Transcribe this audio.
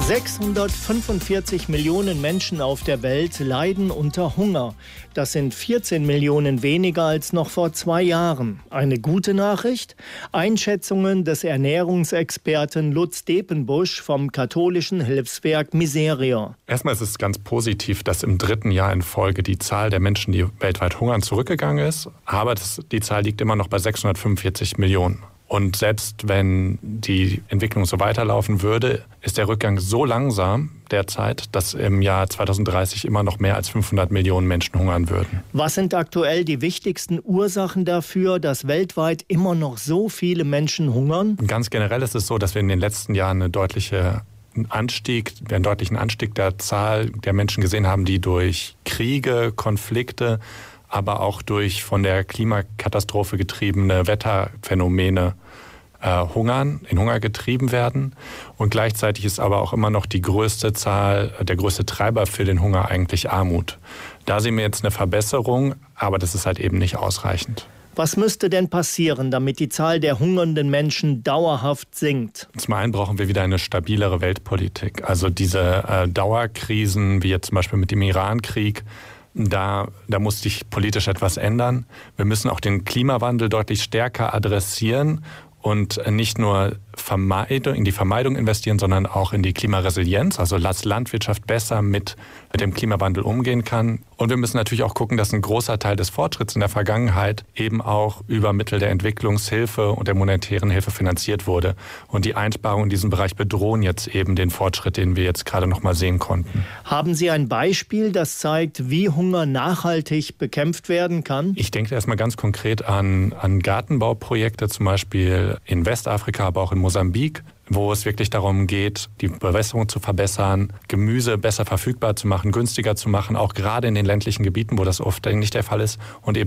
645 Millionen Menschen auf der Welt leiden unter Hunger. Das sind 14 Millionen weniger als noch vor 2 Jahren. Eine gute Nachricht? Einschätzungen des Ernährungsexperten Lutz Depenbusch vom katholischen Hilfswerk Miseria. Erstmal ist es ganz positiv, dass im 3. Jahr in Folge die Zahl der Menschen, die weltweit hungern, zurückgegangen ist. Aber die Zahl liegt immer noch bei 645 Millionen. Und selbst wenn die Entwicklung so weiterlaufen würde, ist der Rückgang so langsam derzeit, dass im Jahr 2030 immer noch mehr als 500 Millionen Menschen hungern würden. Was sind aktuell die wichtigsten Ursachen dafür, dass weltweit immer noch so viele Menschen hungern? Ganz generell ist es so, dass wir in den letzten Jahren einen deutlichen Anstieg der Zahl der Menschen gesehen haben, die durch Kriege, Konflikte, aber auch durch von der Klimakatastrophe getriebene Wetterphänomene in Hunger getrieben werden. Und gleichzeitig ist aber auch immer noch der größte Treiber für den Hunger eigentlich Armut. Da sehen wir jetzt eine Verbesserung, aber das ist halt eben nicht ausreichend. Was müsste denn passieren, damit die Zahl der hungernden Menschen dauerhaft sinkt? Zum einen brauchen wir wieder eine stabilere Weltpolitik. Also diese Dauerkrisen, wie jetzt zum Beispiel mit dem Iran-Krieg, da muss sich politisch etwas ändern. Wir müssen auch den Klimawandel deutlich stärker adressieren und nicht nur in die Vermeidung investieren, sondern auch in die Klimaresilienz, also dass Landwirtschaft besser mit dem Klimawandel umgehen kann. Und wir müssen natürlich auch gucken, dass ein großer Teil des Fortschritts in der Vergangenheit eben auch über Mittel der Entwicklungshilfe und der monetären Hilfe finanziert wurde. Und die Einsparungen in diesem Bereich bedrohen jetzt eben den Fortschritt, den wir jetzt gerade noch mal sehen konnten. Haben Sie ein Beispiel, das zeigt, wie Hunger nachhaltig bekämpft werden kann? Ich denke erstmal ganz konkret an Gartenbauprojekte, zum Beispiel in Westafrika, aber auch in Mosambik, wo es wirklich darum geht, die Bewässerung zu verbessern, Gemüse besser verfügbar zu machen, günstiger zu machen, auch gerade in den ländlichen Gebieten, wo das oft nicht der Fall ist, und eben